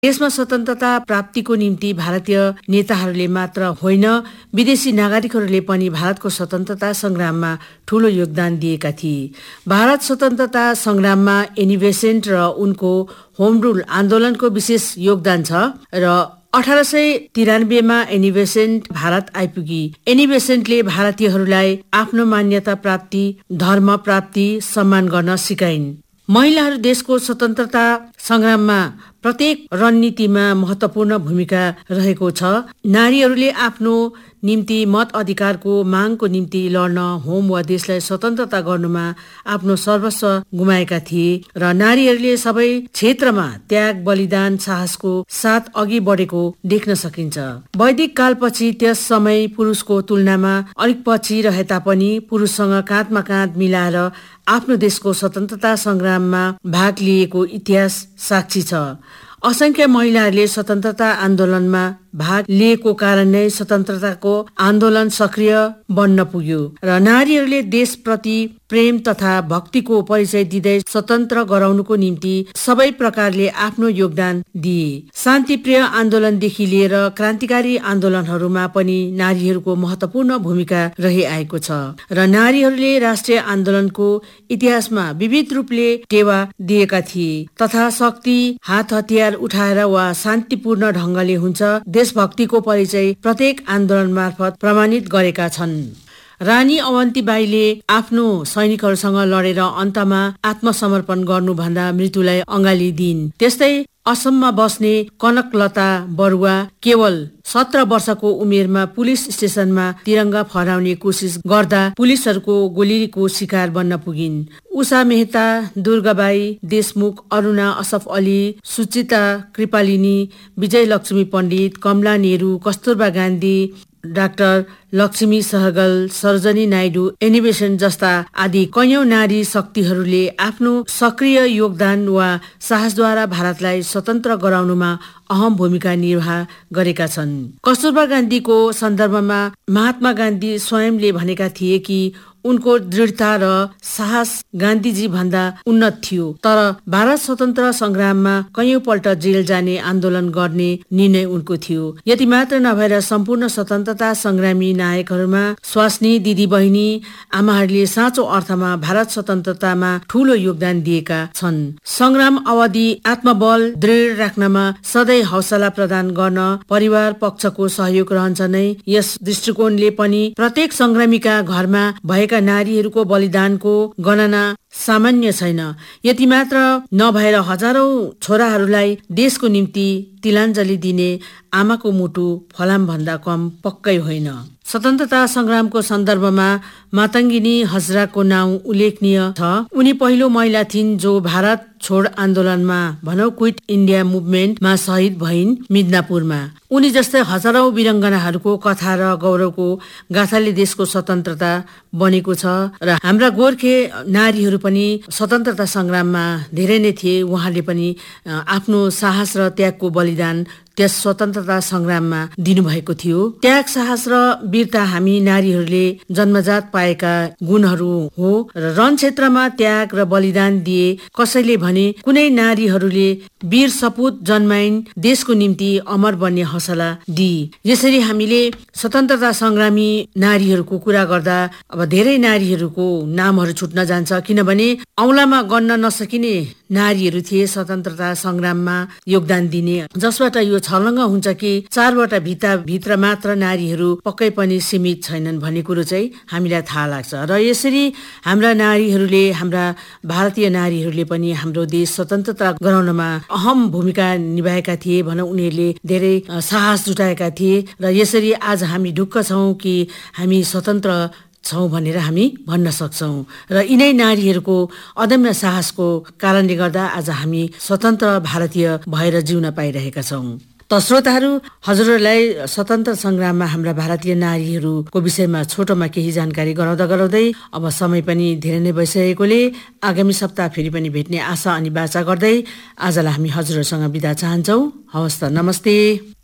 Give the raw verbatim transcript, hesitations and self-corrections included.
देशमा स्वतन्त्रता प्राप्तिको निम्ति भारतीय नेताहरूले मात्र होइन, विदेशी नागरिकहरूले पनि भारतको स्वतन्त्रता संग्राममा ठूलो योगदान दिएका थिए। भारत स्वतन्त्रता संग्राममा एनी बेसेन्ट र उनको होम रुल आन्दोलनको विशेष योगदान छ र अठारह सय तिरानब्बेमा एनी बेसेन्ट भारत आइपुगी। एनी बेसेन्टले भारतीयहरूलाई आफ्नो मान्यता प्राप्ति, धर्म प्राप्ति, सम्मान गर्न सिकाइन्। महिलाहरू देशको स्वतन्त्रता संग्राममा प्रत्येक रणनीतिमा महत्वपूर्ण भूमिका रहेको छ। नारीहरूले आफ्नो निम्ति मत अधिकारको मागको निम्ति लड्न, होम वा देशलाई स्वतन्त्रता गर्नुमा आफ्नो सर्वस्व गुमाएका थिए र नारीहरूले सबै क्षेत्रमा त्याग, बलिदान, साहसको साथ अघि बढेको देख्न सकिन्छ। वैदिक कालपछि त्यस समय पुरुषको तुलनामा अलिक पछि रहे तापनि पुरुषसँग काँधमा काँध मिलाएर आफ्नो देशको स्वतन्त्रता संग्राममा भाग लिएको इतिहास साक्षी छ। असंख्य महिलाहरूले स्वतन्त्रता आन्दोलनमा भाग लिएको कारण नै स्वतन्त्रताको आन्दोलन सक्रिय बन्न पुग्यो र नारीहरूले देशप्रति प्रेम तथा भक्तिको परिचय दिँदै स्वतन्त्र गराउनुको निम्ति सबै प्रकारले आफ्नो योगदान दिए। शान्तिप्रिय आन्दोलनदेखि लिएर क्रान्तिकारी आन्दोलनहरूमा पनि नारीहरूको महत्वपूर्ण भूमिका रहिआएको छ र नारीहरूले राष्ट्रिय आन्दोलनको इतिहासमा विविध रूपले टेवा दिएका थिए तथा शक्ति, हात हतियार उठाएर वा शान्तिपूर्ण ढंगले हुन्छ, देशभक्तिको परिचय प्रत्येक आन्दोलन मार्फत प्रमाणित गरेका छन्। रानी अवन्तीबाईले आफ्नो सैनिकहरूसँग लडेर अन्तमा आत्मसमर्पण गर्नुभन्दा मृत्युलाई अँगाली दिइन्। त्यस्तै असममा बस्ने कनकलता बरुवा केवल सत्र वर्षको उमेरमा पुलिस स्टेशनमा तिरंगा फहराउने कोसिस गर्दा पुलिसहरूको गोलीको शिकार बन्न पुगिन्। उषा मेहता, दुर्गाबाई देशमुख, अरुणा असफ अली, सुचिता कृपालिनी, विजय लक्ष्मी पण्डित, Kamala Nehru, Kasturba Gandhi, doctor Lakshmi Sehgal, Sarojini Naidu, any Besant जस्ता आदि कैयौं नारी शक्तिहरूले आफ्नो सक्रिय योगदान वा साहसद्वारा भारतलाई स्वतन्त्र गराउनुमा अहम भूमिका निर्वाह गरेका छन्। कस्तुरबा गान्धीको सन्दर्भमा महात्मा गान्धी स्वयंले भनेका थिए कि उनको दृढता र साहस गान्धीजी भन्दा उन्नत थियो, तर भारत स्वतन्त्र संग्राममा कैयौं पल्ट जेल जाने आन्दोलन गर्ने निर्णय उनको थियो। यति मात्र नभएर सम्पूर्ण स्वतन्त्रता संग्रामी नायकहरूमा स्वास्नी, दिदी बहिनी, आमाहरूले साँचो अर्थमा भारत स्वतन्त्रतामा ठूलो योगदान दिएका छन्। संग्राम अवधि आत्मबल दृढ राख्नमा सधैँ हौसला प्रदान गर्न परिवार पक्षको सहयोग रहन्छ नै। यस दृष्टिकोणले पनि प्रत्येक संग्रामीका घरमा भएका नारीहरूको बलिदानको गणना सामान्य छैन। यति मात्र नभएर हजारौं छोराहरूलाई देशको निम्ति तिलाञ्जली दिने आमाको मुटु फलाम भन्दा कम पक्कै होइन। स्वतन्त्रता संग्रामको सन्दर्भमा मातङ्गिनी हजराको नाउँ उल्लेखनीय छ। उनी पहिलो महिला थिइन् जो भारत छोड आन्दोलनमा भनौ क्विट इन्डिया मुभमेन्टमा शहीद भइन् मिदनापुरमा। उनी जस्तै हजारौं वीरङ्गनाहरूको कथा र गौरवको गाथाले देशको स्वतन्त्रता बनेको छ र हाम्रा गोर्खे नारीहरू पनि स्वतन्त्रता संग्राममा धेरै नै थिए। उहाँले पनि आफ्नो साहस र त्यागको बलिदान त्यस स्वतन्त्रता संग्राममा दिनुभएको थियो। त्याग, साहस र वीरता हामी नारीहरूले जन्मजात पाएका गुणहरू हो र रण क्षेत्रमा त्याग र बलिदान दिए कसैले भने कुनै नारीहरूले वीर सपूत जन्माइन्, देशको निम्ति अमर बन्ने हौसला दिए। यसरी हामीले स्वतन्त्रता संग्रामी नारीहरूको कुरा गर्दा अब धेरै नारीहरूको नामहरू छुट्न जान्छ, किनभने औंलामा गन्न नसकिने नारीहरू थिए स्वतन्त्रता संग्राममा योगदान दिने, जसबाट यो छलङ्ग हुन्छ कि चारवटा भित्ता भित्र मात्र नारीहरू पक्कै पनि सीमित छैनन् भन्ने कुरो चाहिँ हामीलाई थाहा लाग्छ। र यसरी हाम्रा नारीहरूले, हाम्रा भारतीय नारीहरूले पनि हाम्रो देश स्वतन्त्रता गराउनमा अहम भूमिका निभाएका थिए भनौँ। उनीहरूले धेरै साहस जुटाएका थिए र यसरी आज हामी ढुक्क छौँ कि हामी स्वतन्त्र छौँ भनेर हामी भन्न सक्छौँ र यिनै नारीहरूको अदम्य साहसको कारणले गर्दा आज हामी स्वतन्त्र भारतीय भएर जिउन पाइरहेका छौँ। त श्रोताहरू, हजुरहरूलाई स्वतन्त्र संग्राममा हाम्रा भारतीय नारीहरूको विषयमा छोटोमा केही जानकारी गराउँदा गराउँदै अब समय पनि धेरै नै भइसकेकोले आगामी सप्ताह फेरि पनि भेट्ने आशा अनि बाचा गर्दै आजलाई हामी हजुरहरूसँग बिदा चाहन्छौँ। हवस् त, नमस्ते।